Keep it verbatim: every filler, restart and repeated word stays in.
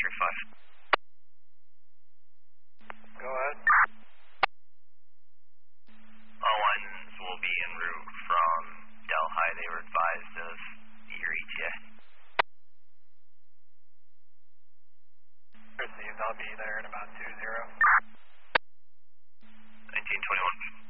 three five. Go ahead. All lines will be en route from Delhi. They were advised of your E T A. Received. I'll be there in about two zero. nineteen twenty-one.